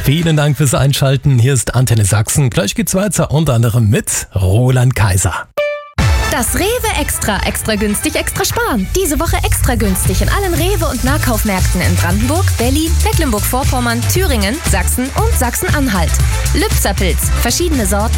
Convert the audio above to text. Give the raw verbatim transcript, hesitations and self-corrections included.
Vielen Dank fürs Einschalten. Hier ist Antenne Sachsen. Gleich geht's weiter, unter anderem mit Roland Kaiser. Das Rewe Extra, extra günstig, extra sparen. Diese Woche extra günstig in allen Rewe- und Nahkaufmärkten in Brandenburg, Berlin, Mecklenburg-Vorpommern, Thüringen, Sachsen und Sachsen-Anhalt. Lübzer Pilz, verschiedene Sorten.